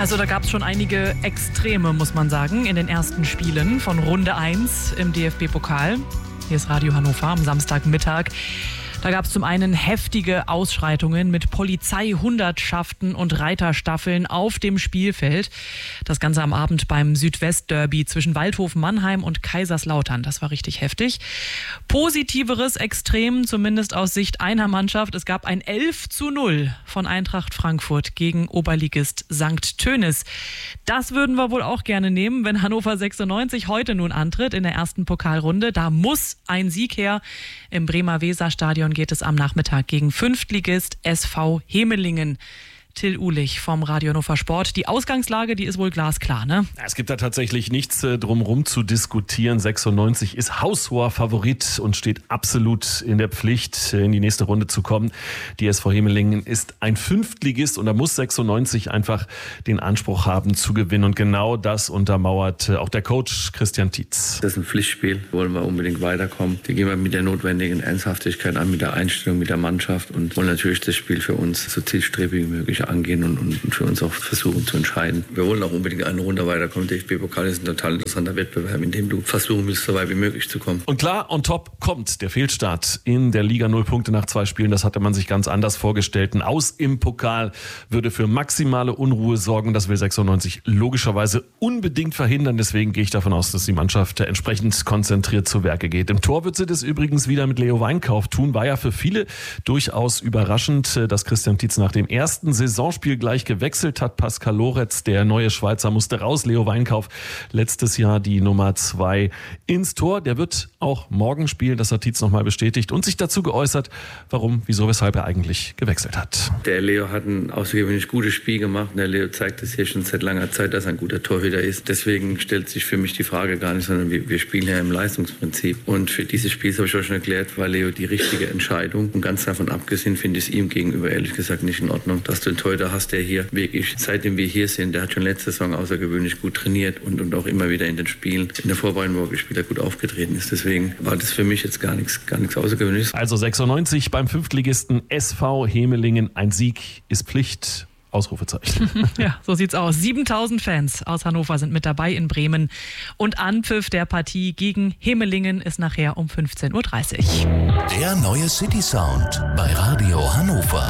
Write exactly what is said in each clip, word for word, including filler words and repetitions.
Also da gab es schon einige Extreme, muss man sagen, in den ersten Spielen von Runde eins im D F B-Pokal. Hier ist Radio Hannover am Samstagmittag. Da gab es zum einen heftige Ausschreitungen mit Polizeihundertschaften und Reiterstaffeln auf dem Spielfeld. Das Ganze am Abend beim Südwestderby zwischen Waldhof-Mannheim und Kaiserslautern. Das war richtig heftig. Positiveres Extrem, zumindest aus Sicht einer Mannschaft. Es gab ein elf zu null von Eintracht Frankfurt gegen Oberligist Sankt Tönis. Das würden wir wohl auch gerne nehmen, wenn Hannover sechsundneunzig heute nun antritt in der ersten Pokalrunde. Da muss ein Sieg her. Im Bremer Weserstadion geht es am Nachmittag gegen Fünftligist S V Hemelingen. Till Uhlich vom Radio Hannover Sport. Die Ausgangslage, die ist wohl glasklar, ne? Es gibt da tatsächlich nichts äh, drumherum zu diskutieren. sechsundneunzig ist haushoher Favorit und steht absolut in der Pflicht, in die nächste Runde zu kommen. Die S V Hemelingen ist ein Fünftligist und da muss sechsundneunzig einfach den Anspruch haben zu gewinnen. Und genau das untermauert äh, auch der Coach Christian Tietz. Das ist ein Pflichtspiel, wollen wir unbedingt weiterkommen. Die gehen wir mit der notwendigen Ernsthaftigkeit an, mit der Einstellung, mit der Mannschaft und wollen natürlich das Spiel für uns so zielstrebig wie möglich angehen und, und für uns auch versuchen zu entscheiden. Wir wollen auch unbedingt eine Runde weiterkommen. Der D F B-Pokal ist ein total interessanter Wettbewerb, in dem du versuchen willst, so weit wie möglich zu kommen. Und klar, on top kommt der Fehlstart in der Liga. Null Punkte nach zwei Spielen, das hatte man sich ganz anders vorgestellt. Ein Aus im Pokal würde für maximale Unruhe sorgen. Das will sechsundneunzig logischerweise unbedingt verhindern. Deswegen gehe ich davon aus, dass die Mannschaft entsprechend konzentriert zu Werke geht. Im Tor wird sie das übrigens wieder mit Leo Weinkauf tun. War ja für viele durchaus überraschend, dass Christian Tietz nach dem ersten Saisonspiel gleich gewechselt hat. Pascal Loretz, der neue Schweizer, musste raus. Leo Weinkauf, letztes Jahr die Nummer zwei ins Tor. Der wird auch morgen spielen, das hat Tietz nochmal bestätigt und sich dazu geäußert, warum, wieso, weshalb er eigentlich gewechselt hat. Der Leo hat ein außergewöhnlich gutes Spiel gemacht. Der Leo zeigt es hier schon seit langer Zeit, dass er ein guter Torhüter ist. Deswegen stellt sich für mich die Frage gar nicht, sondern wir, wir spielen ja im Leistungsprinzip. Und für dieses Spiel, das habe ich euch schon erklärt, war Leo die richtige Entscheidung. Und ganz davon abgesehen finde ich es ihm gegenüber ehrlich gesagt nicht in Ordnung, dass du einen Torhüter hast, der hier wirklich, seitdem wir hier sind, der hat schon letzte Saison außergewöhnlich gut trainiert und, und auch immer wieder in den Spielen, in der Vorbereitung, wo er gespielt hat, gut aufgetreten ist. Deswegen war das für mich jetzt gar nichts, gar nichts Außergewöhnliches. Also sechsundneunzig beim Fünftligisten S V Hemelingen. Ein Sieg ist Pflicht. Ausrufezeichen. Ja, so sieht's aus. siebentausend Fans aus Hannover sind mit dabei in Bremen. Und Anpfiff der Partie gegen Hemelingen ist nachher um fünfzehn Uhr dreißig. Der neue City Sound bei Radio Hannover.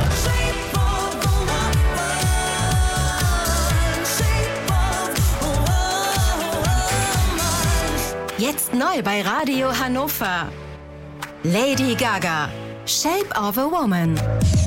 Jetzt neu bei Radio Hannover. Lady Gaga, Shape of a Woman.